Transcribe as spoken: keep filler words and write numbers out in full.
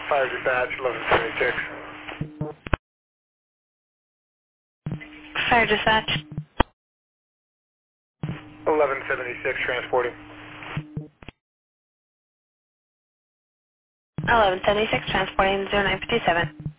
Fire dispatch, eleven seventy-six. Fire dispatch. eleven seventy-six, transporting. eleven seventy-six, transporting zero nine fifty-seven.